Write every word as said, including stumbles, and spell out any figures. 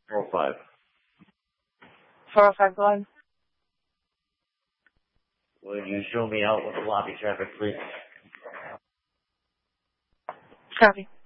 four oh five. four oh five, go ahead. Will you show me out with the lobby traffic, please? Copy.